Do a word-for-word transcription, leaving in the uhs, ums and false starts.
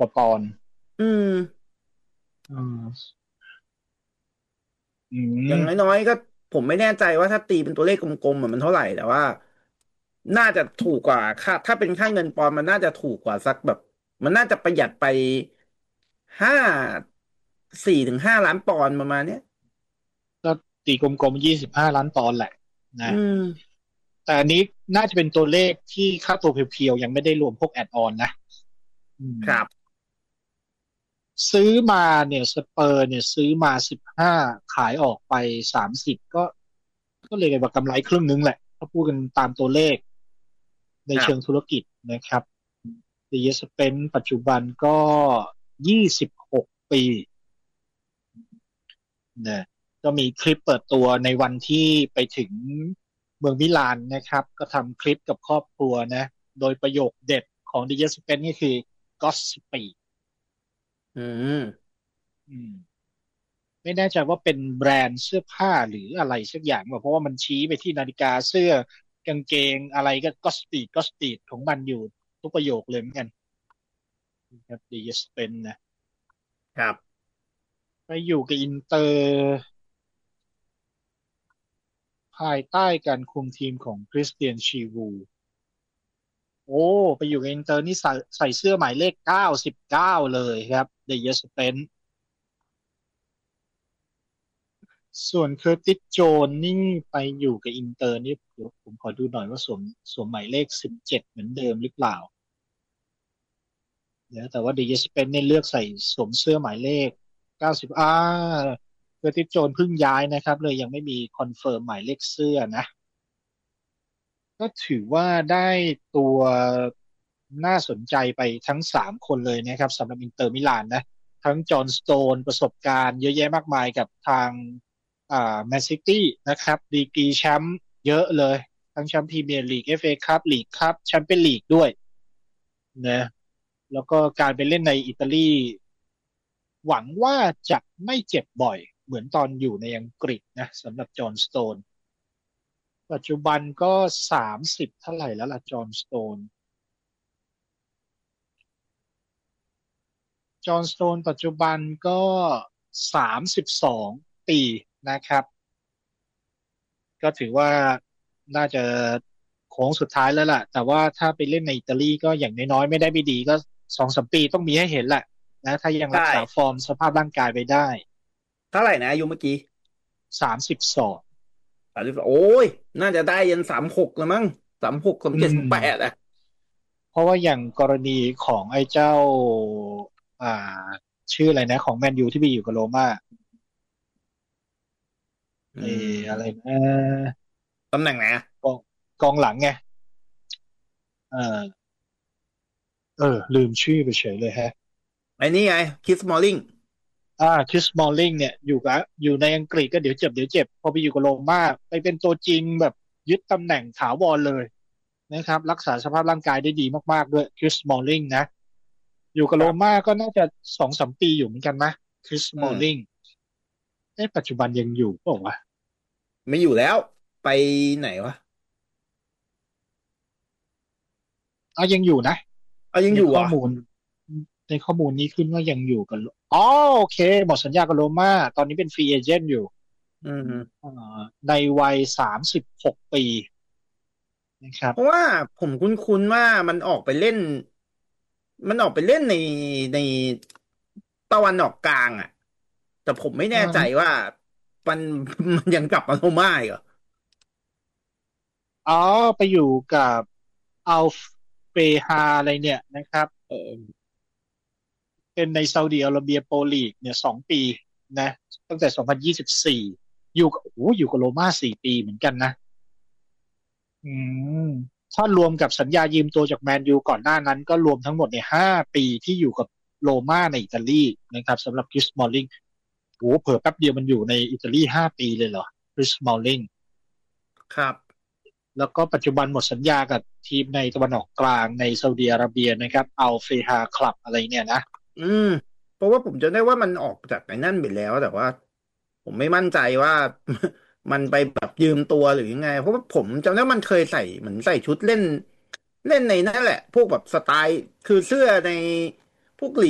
กว่าปอนด์อืมอืมอือย่างมน้อยๆก็ผมไม่แน่ใจว่าถ้าตีเป็นตัวเลขกลมๆอะมันเท่าไหร่แต่ว่าน่าจะถูกกว่าค่าถ้าเป็นค่าเงินปอนด์มันน่าจะถูกกว่าสักแบบมันน่าจะประหยัดไปห้าสี่ถึงห้าล้านปอนด์ประมาณเนี้ยก็ตีกลมๆยี่สิบห้าล้านปอนด์แหละอืนะมแต่อันนี้น่าจะเป็นตัวเลขที่ค่าตัวเพียวๆยังไม่ได้รวมพวกแอดออนนะอืมครับซื้อมาเนี่ยสเปอร์เนี่ยซื้อมาสิบห้าขายออกไปสามสิบก็ก็เลยกว่ากำไรครึ่งนึงแหละถ้าพูดกันตามตัวเลขในเชิงธุครับรกิจนะครับดีเอสเปนปัจจุบันก็ยี่สิบหกปีนะก็มีคลิปเปิดตัวในวันที่ไปถึงเมืองมิลานนะครับก็ทำคลิปกับครอบครัวนะโดยประโยคเด็ดของดีเอสเปนนี่คือ Godspeed อืมอืม ไม่แน่ใจว่าเป็นแบรนด์เสื้อผ้าหรืออะไรสักอย่างแบบเพราะว่ามันชี้ไปที่นาฬิกาเสื้อกางเกงอะไรก็ก็สปีดก็สปีดของมันอยู่ทุกประโยคเลยเหมือนกันครับดีเอสเป็นนะครับไปอยู่กับอินเตอร์ภายใต้การคุมทีมของคริสเตียนชีวูโอ้ไปอยู่กับอินเตอร์นี่ใส่ใส่เสื้อหมายเลขเก้าสิบเก้าเลยครับดีเอสเป็นส่วนเคอร์ติสโจนนี่ไปอยู่กับอินเตอร์นี่เดี๋ยวผมขอดูหน่อยว่าสวมสวมหมายเลขสิบเจ็ดเหมือนเดิมหรือเปล่า นะแต่ว่าดีเจสเปนเนี่ยเลือกใส่สวมเสื้อหมายเลขเก้าสิบอ่าเพื่อที่โจนเพิ่งย้ายนะครับเลยยังไม่มีคอนเฟิร์มหมายเลขเสื้อนะก็ถือว่าได้ตัวน่าสนใจไปทั้งสามคนเลยนะครับสำหรับอินเตอร์มิลานนะทั้งจอห์นสโตนประสบการณ์เยอะแยะมากมายกับทางอ่าแมนซิตี้นะครับดีกรีแชมป์เยอะเลยทั้งแชมป์พรีเมียร์ลีก เอฟ เอ คัพลีกคัพแชมเปี้ยนลีกด้วยนะแล้วก็การไปเล่นในอิตาลีหวังว่าจะไม่เจ็บบ่อยเหมือนตอนอยู่ในอังกฤษนะสำหรับจอห์นสโตนปัจจุบันก็สามสิบเท่าไหร่แล้วล่ะจอห์นสโตนจอห์นสโตนปัจจุบันก็สามสิบสองปีนะครับก็ถือว่าน่าจะโค้งสุดท้ายแล้วล่ะแต่ว่าถ้าไปเล่นในอิตาลีก็อย่างน้อยๆไม่ได้ไม่ดีก็สองสามปีต้องมีให้เห็นแหละนะถ้ายังรัใช่กษาฟอร์มสภาพร่างกายไปได้เท่าไหร่นะอายุเมื่อกี้สามสิบสองสามสิบโอ้ยน่าจะได้ยันสามหกแล้วมั้งสามหกสามอืเจ็ดสามแปดมอ่ะเพราะว่าอย่างกรณีของไอ้เจ้าอ่าชื่ออะไรนะของแมนยูที่ไปอยู่กับโรม่าอืไอ้อะไรมนะตำแหน่งไหนอะกองกองหลังไงเออเออลืมชื่อไปเฉยเลยฮะไอ้นี่ไงคิสมอลลิงอ่าคริสมอลลิงเนี่ยอยู่กับอยู่ในอังกฤษก็เดี๋ยวเจ็บเดี๋ยวเจ็บพอไปอยู่กับโรม่าไปเป็นตัวจริงแบบยึดตำแหน่งถาวรเลยนะครับรักษาสภาพร่างกายได้ดีมากๆด้วยคริสมอลลิงนะอยู่กับโรม่าครับก็น่าจะสองสามปีอยู่เหมือนกันนะคริสอืมมอลลิงเอ๊ะปัจจุบันยังอยู่เปล่าวะไม่อยู่แล้วไปไหนวะอ่ะยังอยู่นะเอายังในอยู่เหรอ่ะข้อมูลในข้อมูลนี้ขึ้นว่ายังอยู่กับอ๋อโอเคหมดสัญญากับโรม่าตอนนี้เป็นฟรีเอเจนต์อยู่อืมอ่าในวัยสามสิบหกปีนะครับเพราะว่าผมคุ้นๆว่ามันออกไปเล่นมันออกไปเล่นในในตะวันออกกลางอ่ะแต่ผมไม่เแน่ใจออว่ามันมันยังกลับมาโรม่าอีกเหรออ๋อไปอยู่กับอัลเฟฮาอะไรเนี่ยนะครับเออเป็นในซาอุดิอาระเบียโปรลีกเนี่ยสองปีนะตั้งแต่สองพันยี่สิบสี่อยู่กับโอ้โหอยู่กับโรม่าสี่ปีเหมือนกันนะ อืมถ้ารวมกับสัญญายืมตัวจากแมนยูก่อนหน้านั้นก็รวมทั้งหมดในห้าปีที่อยู่กับโรม่าในอิตาลีนะครับสำหรับคริสมอลลิงโอ้เผื่อแป๊บเดียวมันอยู่ในอิตาลีห้าปีเลยเหรอคริสมอลลิงครับแล้วก็ปัจจุบันหมดสัญญากับทีมในตะวันออกกลางในซาอุดิอาระเบียนะครับอัลเฟฮาคลับอะไรเนี่ยนะอืมเพราะว่าผมจำได้ว่ามันออกจากไอ้นั่นไปแล้วแต่ว่าผมไม่มั่นใจว่ามันไปแบบยืมตัวหรือยังไงเพราะว่าผมจำได้ว่ามันเคยใส่เหมือนใส่ชุดเล่นเล่นในนั่นแหละพวกแบบสไตล์คือเสื้อในพวกลี